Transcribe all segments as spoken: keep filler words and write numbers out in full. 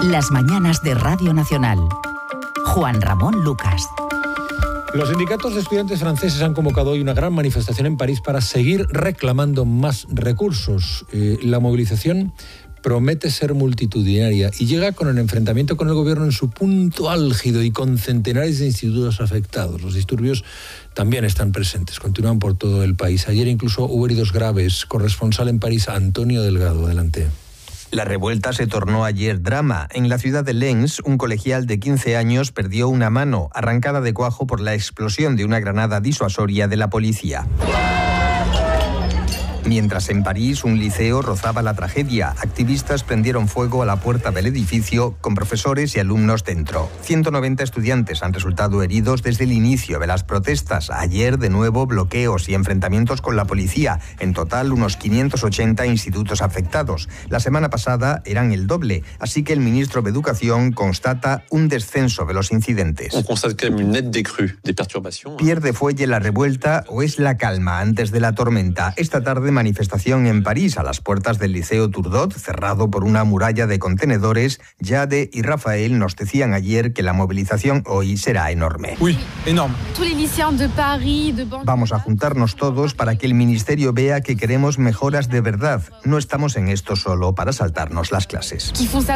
Las mañanas de Radio Nacional. Juan Ramón Lucas. Los sindicatos de estudiantes franceses han convocado hoy una gran manifestación en París para seguir reclamando más recursos. Eh, la movilización promete ser multitudinaria y llega con el enfrentamiento con el gobierno en su punto álgido y con centenares de institutos afectados. Los disturbios también están presentes, continúan por todo el país. Ayer incluso hubo heridos graves. Corresponsal en París, Antonio Delgado. Adelante. La revuelta se tornó ayer drama. En la ciudad de Lens, un colegial de quince años perdió una mano, arrancada de cuajo por la explosión de una granada disuasoria de la policía. Mientras en París un liceo rozaba la tragedia, activistas prendieron fuego a la puerta del edificio con profesores y alumnos dentro. ciento noventa estudiantes han resultado heridos desde el inicio de las protestas. Ayer, de nuevo, bloqueos y enfrentamientos con la policía. En total, unos quinientos ochenta institutos afectados. La semana pasada eran el doble, así que el ministro de Educación constata un descenso de los incidentes. ¿Pierde fuelle la revuelta o es la calma antes de la tormenta? Esta tarde manifestación en París a las puertas del Liceo Turgot, cerrado por una muralla de contenedores. Jade y Rafael nos decían ayer que la movilización hoy será enorme. Uy, enorme. Vamos a juntarnos todos para que el ministerio vea que queremos mejoras de verdad. No estamos en esto solo para saltarnos las clases.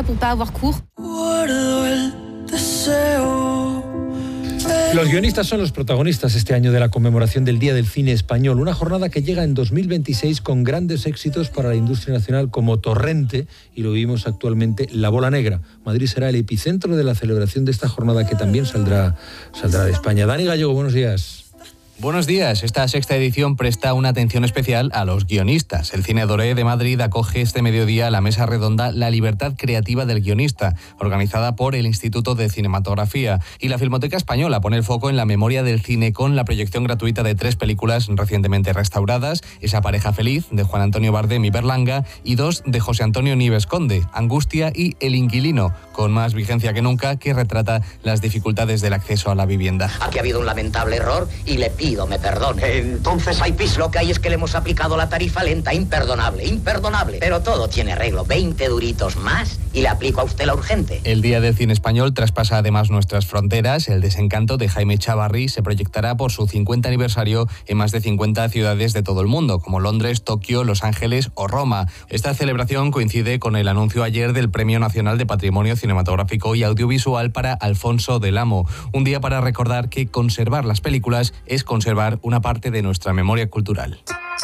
Los guionistas son los protagonistas este año de la conmemoración del Día del Cine Español, una jornada que llega en dos mil veintiséis con grandes éxitos para la industria nacional como Torrente y lo vivimos actualmente La Bola Negra. Madrid será el epicentro de la celebración de esta jornada que también saldrá, saldrá de España. Dani Gallego, buenos días. Buenos días. Esta sexta edición presta una atención especial a los guionistas. El Cine Doré de Madrid acoge este mediodía la mesa redonda La Libertad Creativa del Guionista, organizada por el Instituto de Cinematografía. Y la Filmoteca Española pone el foco en la memoria del cine con la proyección gratuita de tres películas recientemente restauradas: Esa pareja feliz, de Juan Antonio Bardem y Berlanga, y dos de José Antonio Nieves Conde, Angustia y El Inquilino, con más vigencia que nunca, que retrata las dificultades del acceso a la vivienda. Aquí ha habido un lamentable error y le pido me perdone. Entonces hay piso. Lo que hay es que le hemos aplicado la tarifa lenta, imperdonable, imperdonable. Pero todo tiene arreglo. veinte duritos más y le aplico a usted la urgente. El Día del Cine Español traspasa además nuestras fronteras. El Desencanto de Jaime Chavarri se proyectará por su cincuenta aniversario en más de cincuenta ciudades de todo el mundo, como Londres, Tokio, Los Ángeles o Roma. Esta celebración coincide con el anuncio ayer del Premio Nacional de Patrimonio Cinematográfico y Audiovisual para Alfonso del Amo. Un día para recordar que conservar las películas es conservar una parte de nuestra memoria cultural.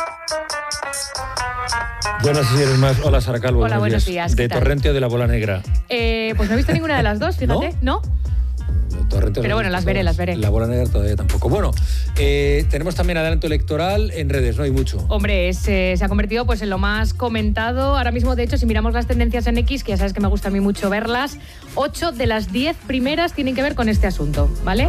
Buenas señores más. Hola, Sara Calvo. Hola, buenos días. días. ¿De Torrente o de La Bola Negra? Eh, pues no he visto ninguna de las dos, fíjate. ¿No? ¿No? Torrente, pero bueno, las veré, las veré. La Bola Negra todavía tampoco. Bueno, eh, tenemos también adelanto electoral en redes, no hay mucho. Hombre, es, eh, se ha convertido pues en lo más comentado ahora mismo. De hecho, si miramos las tendencias en X, que ya sabes que me gusta a mí mucho verlas, ocho de las diez primeras tienen que ver con este asunto, ¿vale?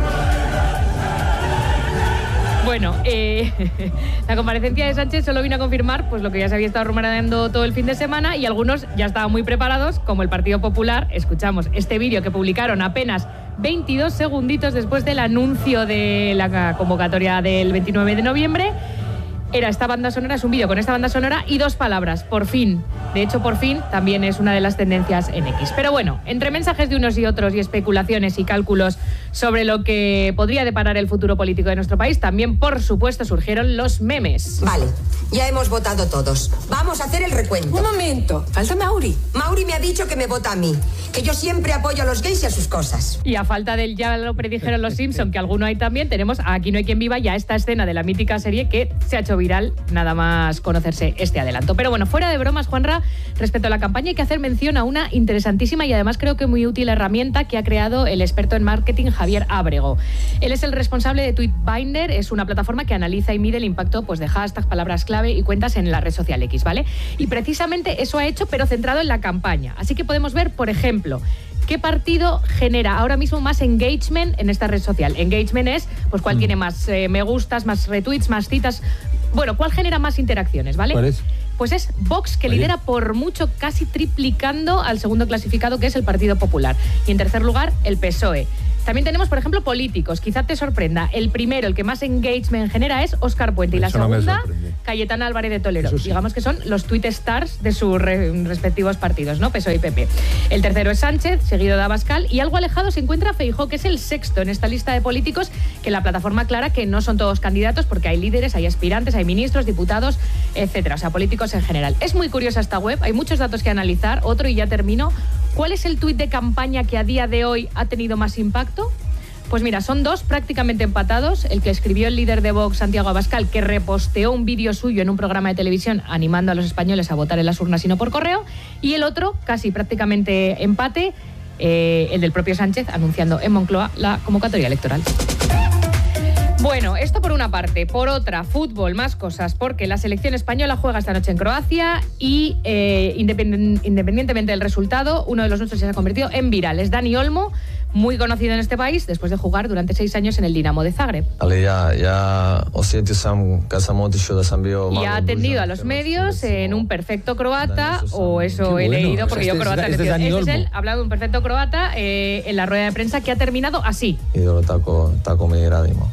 Bueno, eh, la comparecencia de Sánchez solo vino a confirmar pues lo que ya se había estado rumoreando todo el fin de semana, y algunos ya estaban muy preparados, como el Partido Popular. Escuchamos este vídeo que publicaron apenas veintidós segunditos después del anuncio de la convocatoria del veintinueve de noviembre. Era esta banda sonora, es un vídeo con esta banda sonora y dos palabras: por fin. De hecho, por fin también es una de las tendencias en X. Pero bueno, entre mensajes de unos y otros y especulaciones y cálculos sobre lo que podría deparar el futuro político de nuestro país, también, por supuesto, surgieron los memes. Vale, ya hemos votado todos. Vamos a hacer el recuento. Un momento, falta Mauri. Mauri me ha dicho que me vota a mí, que yo siempre apoyo a los gays y a sus cosas. Y a falta del ya lo predijeron los Simpson, que alguno hay también, tenemos a Aquí no hay quien viva, ya esta escena de la mítica serie que se ha hecho viral nada más conocerse este adelanto. Pero bueno, fuera de bromas, Juanra, respecto a la campaña hay que hacer mención a una interesantísima y además creo que muy útil herramienta que ha creado el experto en marketing Javier Ábrego. Él es el responsable de Tweetbinder, es una plataforma que analiza y mide el impacto pues, de hashtags, palabras clave y cuentas en la red social X, ¿vale? Y precisamente eso ha hecho, pero centrado en la campaña. Así que podemos ver, por ejemplo, ¿qué partido genera ahora mismo más engagement en esta red social? Engagement es, pues, cuál mm. tiene más eh, me gustas, más retweets, más citas. Bueno, ¿cuál genera más interacciones, vale? ¿Cuál es? Pues es Vox, que ¿Vale? lidera por mucho, casi triplicando al segundo clasificado, que es el Partido Popular. Y en tercer lugar, el P S O E. También tenemos, por ejemplo, políticos. Quizá te sorprenda. El primero, el que más engagement genera es Óscar Puente. Y la Eso no me segunda, sorprende. Cayetana Álvarez de Toledo. Eso sí. Digamos que son los tweet stars de sus re- respectivos partidos, ¿no? P S O E y P P. El tercero es Sánchez, seguido de Abascal. Y algo alejado se encuentra Feijóo, que es el sexto en esta lista de políticos, que la plataforma aclara que no son todos candidatos porque hay líderes, hay aspirantes, hay ministros, diputados, etcétera. O sea, políticos en general. Es muy curiosa esta web, hay muchos datos que analizar. Otro, y ya termino. ¿Cuál es el tuit de campaña que a día de hoy ha tenido más impacto? Pues mira, son dos prácticamente empatados. El que escribió el líder de Vox, Santiago Abascal, que reposteó un vídeo suyo en un programa de televisión animando a los españoles a votar en las urnas y no por correo. Y el otro, casi prácticamente empate, eh, el del propio Sánchez, anunciando en Moncloa la convocatoria electoral. Bueno, esto por una parte. Por otra, fútbol, más cosas, porque la selección española juega esta noche en Croacia y eh, independ- independientemente del resultado, uno de los nuestros se ha convertido en viral. Es Dani Olmo, muy conocido en este país después de jugar durante seis años en el Dinamo de Zagreb. Ali ja, ja osjetio sam kad sam otišao da sam bio malo Y ha atendido a los medios en un perfecto croata, o eso he Qué bueno. leído, porque Este yo es- croata este es no Dani entiendo. Ese es Olmo. él, ha hablado de un perfecto croata eh, en la rueda de prensa que ha terminado así. idolo tako, tako mi radimo.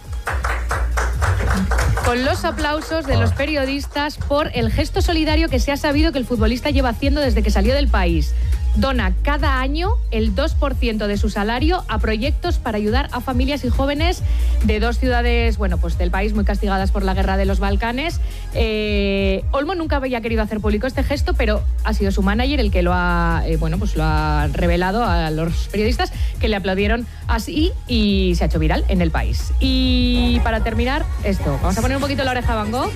Con los aplausos de los periodistas por el gesto solidario que se ha sabido que el futbolista lleva haciendo desde que salió del país. Dona cada año el dos por ciento de su salario a proyectos para ayudar a familias y jóvenes de dos ciudades, bueno, pues del país muy castigadas por la guerra de los Balcanes. Eh, Olmo nunca había querido hacer público este gesto, pero ha sido su manager el que lo ha, eh, bueno, pues lo ha revelado a los periodistas, que le aplaudieron así y se ha hecho viral en el país. Y para terminar, esto, vamos a poner un poquito la oreja a Van Gogh.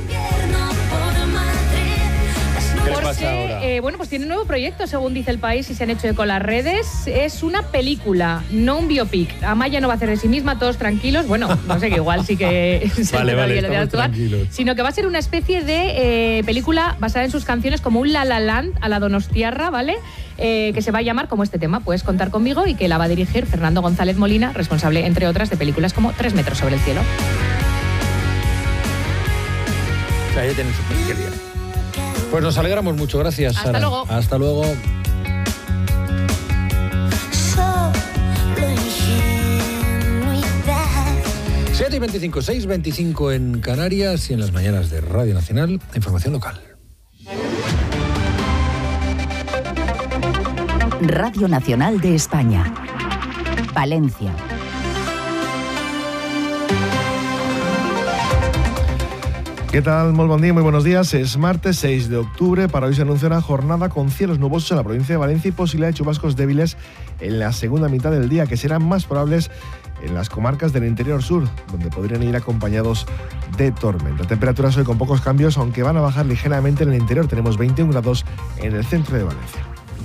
¿Qué le Porque, pasa ahora? eh, bueno, pues tiene un nuevo proyecto, según dice el país, y se han hecho eco las redes. Es una película, no un biopic. Amaya no va a hacer de sí misma, todos tranquilos. Bueno, no sé, que igual sí que se Vale, le da vale, bien lo de estamos actuar. tranquilos. Sino que va a ser una especie de eh, película basada en sus canciones, como un La La Land a la Donostiarra, ¿vale? Eh, que se va a llamar como este tema, Puedes contar conmigo, y que la va a dirigir Fernando González Molina, responsable, entre otras, de películas como Tres metros sobre el cielo. O sea, ya tienen su porquería. Pues nos alegramos mucho, gracias, Hasta Sara. luego. Hasta luego. siete y veinticinco, seis y veinticinco en Canarias y en las mañanas de Radio Nacional, información local. Radio Nacional de España. Valencia. ¿Qué tal? Muy buen día, muy buenos días. Es martes seis de octubre. Para hoy se anuncia una jornada con cielos nubosos en la provincia de Valencia y posibilidad de chubascos débiles en la segunda mitad del día, que serán más probables en las comarcas del interior sur, donde podrían ir acompañados de tormenta. Temperaturas hoy con pocos cambios, aunque van a bajar ligeramente en el interior. Tenemos veintiún grados en el centro de Valencia.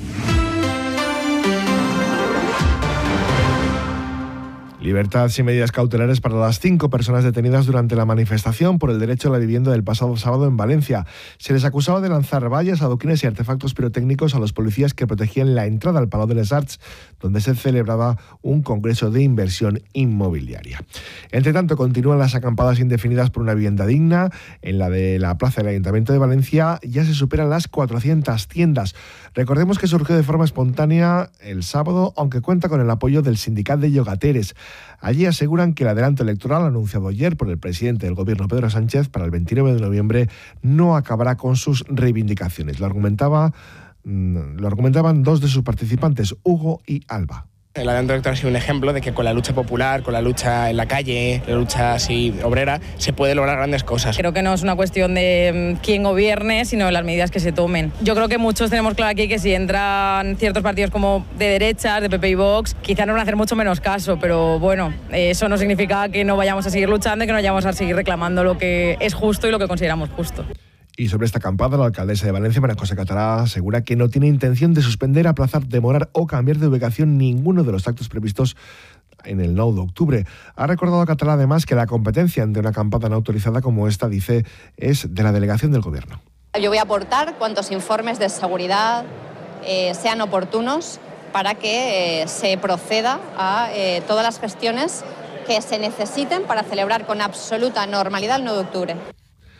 Libertad sin medidas cautelares para las cinco personas detenidas durante la manifestación por el derecho a la vivienda del pasado sábado en Valencia. Se les acusaba de lanzar vallas, adoquines y artefactos pirotécnicos a los policías que protegían la entrada al Palau de les Arts, donde se celebraba un congreso de inversión inmobiliaria. Entre tanto, continúan las acampadas indefinidas por una vivienda digna. En la de la plaza del Ayuntamiento de Valencia ya se superan las cuatrocientas tiendas. Recordemos que surgió de forma espontánea el sábado, aunque cuenta con el apoyo del Sindicat de Llogateres. Allí aseguran que el adelanto electoral anunciado ayer por el presidente del gobierno, Pedro Sánchez, para el veintinueve de noviembre no acabará con sus reivindicaciones. Lo argumentaba, lo argumentaban dos de sus participantes, Hugo y Alba. El adelanto electoral ha sido un ejemplo de que con la lucha popular, con la lucha en la calle, la lucha así obrera, se puede lograr grandes cosas. Creo que no es una cuestión de quién gobierne, sino de las medidas que se tomen. Yo creo que muchos tenemos claro aquí que si entran ciertos partidos como de derechas, de P P y Vox, quizá nos van a hacer mucho menos caso, pero bueno, eso no significa que no vayamos a seguir luchando y que no vayamos a seguir reclamando lo que es justo y lo que consideramos justo. Y sobre esta acampada, la alcaldesa de Valencia, María José Catalá, asegura que no tiene intención de suspender, aplazar, demorar o cambiar de ubicación ninguno de los actos previstos en el nueve de octubre. Ha recordado a Catalá además que la competencia ante una acampada no autorizada como esta, dice, es de la delegación del gobierno. Yo voy a aportar cuantos informes de seguridad eh, sean oportunos para que eh, se proceda a eh, todas las gestiones que se necesiten para celebrar con absoluta normalidad el nueve de octubre.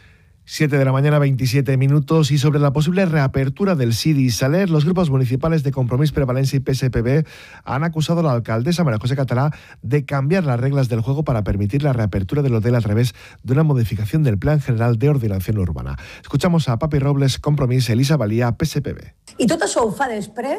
siete de la mañana, veintisiete minutos, y sobre la posible reapertura del Sidi y Saler, los grupos municipales de Compromís, Prevalencia y P S P B han acusado a la alcaldesa María José Catalá de cambiar las reglas del juego para permitir la reapertura del hotel a través de una modificación del Plan General de Ordenación Urbana. Escuchamos a Papi Robles, Compromís, Elisa Valía, P S P B. I tot això ho fa després